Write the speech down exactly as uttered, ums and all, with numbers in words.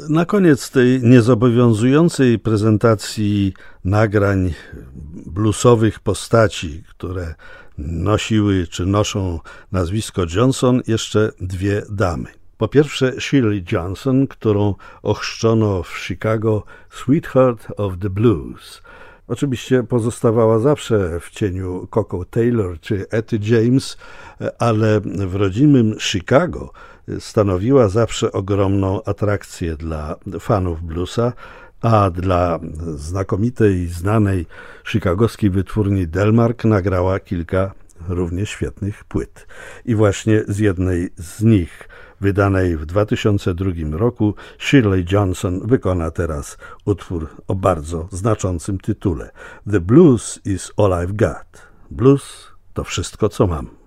Na koniec tej niezobowiązującej prezentacji nagrań bluesowych postaci, które nosiły czy noszą nazwisko Johnson, jeszcze dwie damy. Po pierwsze Shirley Johnson, którą ochrzczono w Chicago Sweetheart of the Blues. Oczywiście pozostawała zawsze w cieniu Coco Taylor czy Etty James, ale w rodzimym Chicago stanowiła zawsze ogromną atrakcję dla fanów bluesa, a dla znakomitej, znanej chicagowskiej wytwórni Delmark nagrała kilka równie świetnych płyt. I właśnie z jednej z nich, wydanej w dwa tysiące drugim roku, Shirley Johnson wykona teraz utwór o bardzo znaczącym tytule. The blues is all I've got. Blues to wszystko, co mam.